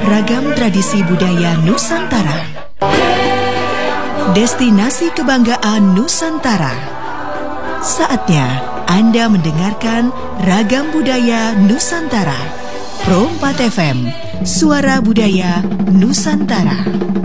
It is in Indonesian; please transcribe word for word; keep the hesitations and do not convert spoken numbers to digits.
ragam tradisi budaya Nusantara. Destinasi kebanggaan Nusantara. Saatnya Anda mendengarkan ragam budaya Nusantara. Pro empat F M, Suara Budaya Nusantara.